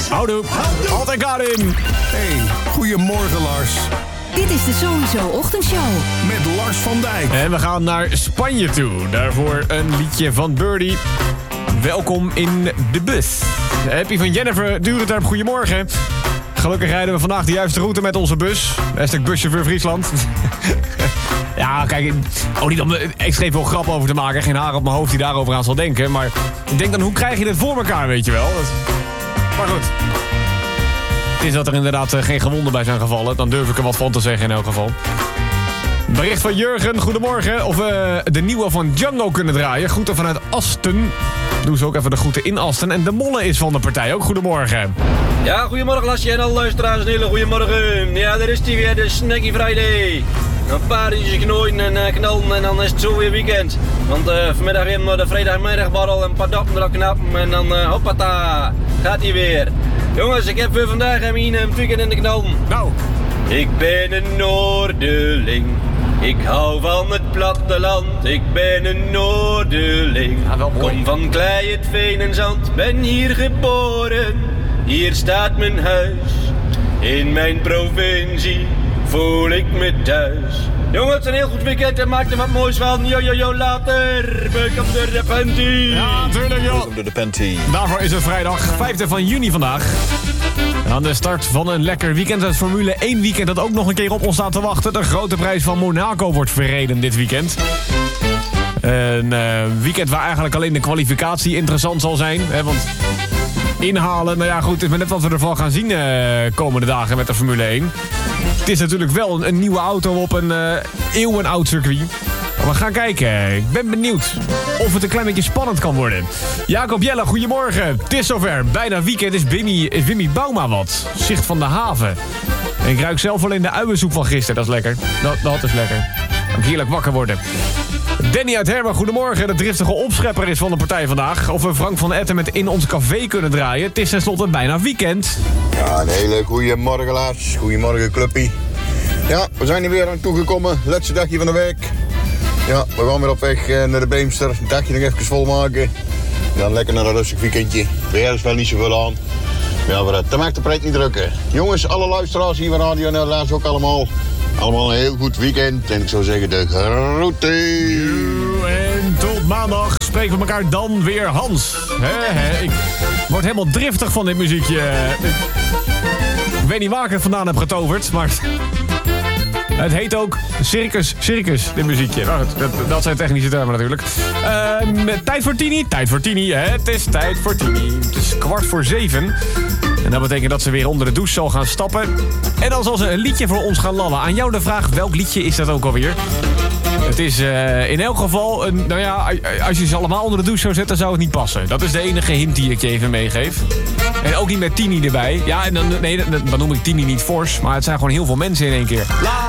Houdoe. Altijd Karin. Hey, goedemorgen Lars. Dit is de Sowieso Ochtendshow. Met Lars van Dijk. En we gaan naar Spanje toe. Daarvoor een liedje van Birdie. Welkom in de bus. Happy van Jennifer Durenterp, goedemorgen. Gelukkig rijden we vandaag de juiste route met onze bus. Hashtag buschauffeur Friesland. Ja, kijk, niet om extreem veel grap over te maken. Geen haar op mijn hoofd die daarover aan zal denken. Maar ik denk dan, hoe krijg je dit voor elkaar, weet je wel? Maar goed. Het is dat er inderdaad geen gewonden bij zijn gevallen. Dan durf ik er wat van te zeggen in elk geval. Bericht van Jurgen, goedemorgen. Of we de nieuwe van Django kunnen draaien. Groeten vanuit Asten. Doe ze ook even de groeten in Asten. En de Molle is van de partij ook. Goedemorgen. Ja, goedemorgen Lasje en alle luisteraars. Een hele goedemorgen. Ja, daar is die weer, de Snacky Friday. Een paar uurtjes knooien en knallen en dan is het zo weer weekend. Want vanmiddag weer naar de vrijdagmiddagborrel en een paar dappen erop knappen. En dan hoppata, gaat hij weer. Jongens, ik heb voor vandaag een weekend in de knallen. Nou. Ik ben een Noorderling. Ik hou van het platteland, ik ben een Noorderling. Ja, wel mooi. Kom van klei, het veen en zand, ben hier geboren. Hier staat mijn huis, in mijn provincie voel ik me thuis. Jongens, een heel goed weekend en maak er wat moois van. Yo, later. Welkom door de panty. Ja, tuurlijk joh. Welkom door de panty. Daarvoor is het vrijdag 5 van juni vandaag. Aan de start van een lekker weekend. Het Formule 1 weekend dat ook nog een keer op ons staat te wachten. De grote prijs van Monaco wordt verreden dit weekend. Een weekend waar eigenlijk alleen de kwalificatie interessant zal zijn. Hè, want inhalen, nou ja goed, het is maar net wat we ervan gaan zien komende dagen met de Formule 1. Het is natuurlijk wel een nieuwe auto op een eeuwenoud circuit. Maar we gaan kijken. Ik ben benieuwd of het een klein beetje spannend kan worden. Jacob Jelle, goedemorgen. Het is zover. Bijna weekend is Wimmy Bouma wat. Zicht van de haven. En ik ruik zelf al in de uiensoep van gisteren. Dat is lekker. Dat is lekker. Kan ik heerlijk wakker worden. Danny uit Hermen, goedemorgen. De driftige opschepper is van de partij vandaag. Of we Frank van Etten met In Ons Café kunnen draaien. Het is tenslotte bijna weekend. Ja, een hele goede morgen, Lars. Goedemorgen, clubpie. Ja, we zijn er weer aan toegekomen. Laatste dagje van de week. Ja, we gaan weer op weg naar de Beemster. Een dagje nog even volmaken. Dan lekker naar een rustig weekendje. Weer is wel niet zoveel aan. Ja, maar dat maakt de pret niet drukken. Jongens, alle luisteraars hier van Radio Nederlands ook allemaal. Allemaal een heel goed weekend. En ik zou zeggen, de groeten. En tot maandag spreken we elkaar dan weer, Hans. Ik word helemaal driftig van dit muziekje. Ik weet niet waar ik het vandaan heb getoverd, maar het heet ook Circus, dit muziekje. Nou, dat zijn technische termen natuurlijk. Tijd voor Tini. Het is tijd voor Tini. Het is 6:15. En dat betekent dat ze weer onder de douche zal gaan stappen. En dan zal ze een liedje voor ons gaan lallen. Aan jou de vraag, welk liedje is dat ook alweer? Het is in elk geval, als je ze allemaal onder de douche zou zetten, zou het niet passen. Dat is de enige hint die ik je even meegeef. En ook niet met Tini erbij. Ja, en dan noem ik Tini niet fors, maar het zijn gewoon heel veel mensen in één keer.